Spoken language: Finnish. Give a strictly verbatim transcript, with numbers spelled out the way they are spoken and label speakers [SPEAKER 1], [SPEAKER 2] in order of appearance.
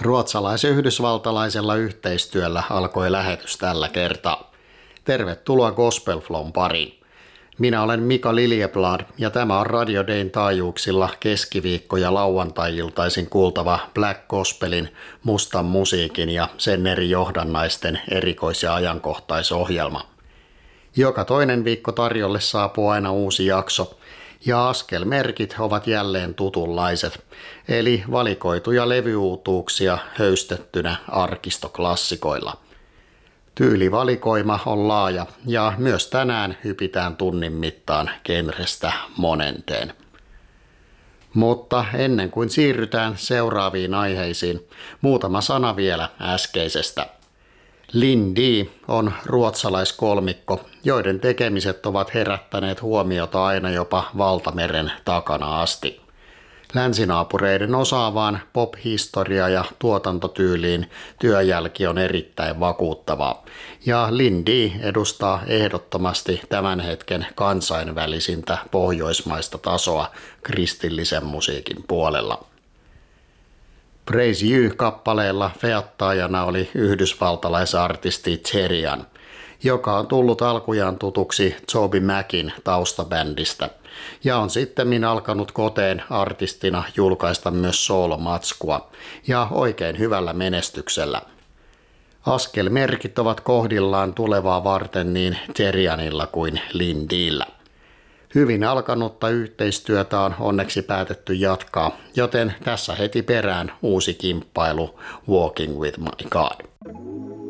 [SPEAKER 1] Ruotsalais-yhdysvaltalaisella yhteistyöllä alkoi lähetys tällä kertaa. Tervetuloa Gospel Flown pariin. Minä olen Mika Liljeblad ja tämä on Radio Dayn taajuuksilla keskiviikko- ja lauantai-iltaisin kuultava Black Gospelin, mustan musiikin ja sen eri johdannaisten erikois- ja ajankohtaisohjelma. Joka toinen viikko tarjolle saapuu aina uusi jakso ja askelmerkit ovat jälleen tutunlaiset, eli valikoituja levyuutuuksia höystettynä arkistoklassikoilla. Tyylivalikoima on laaja ja myös tänään hypitään tunnin mittaan genrestä monenteen. Mutta ennen kuin siirrytään seuraaviin aiheisiin, muutama sana vielä äskeisestä. Lindee on ruotsalaiskolmikko, joiden tekemiset ovat herättäneet huomiota aina jopa valtameren takana asti. Länsinaapureiden osaavaan pop-historia- ja tuotantotyyliin työjälki on erittäin vakuuttavaa, ja Lindee edustaa ehdottomasti tämän hetken kansainvälisintä pohjoismaista tasoa kristillisen musiikin puolella. Praise You-kappaleella feattaajana oli yhdysvaltalaisartisti Cheryan, joka on tullut alkujaan tutuksi Toby Macin taustabändistä ja on sittemmin alkanut koteen artistina julkaista myös soolomatskua ja oikein hyvällä menestyksellä. Askelmerkit ovat kohdillaan tulevaa varten niin Cheryanilla kuin Lindeellä. Hyvin alkanutta yhteistyötä on onneksi päätetty jatkaa, joten tässä heti perään uusi kimppailu Walking with my God.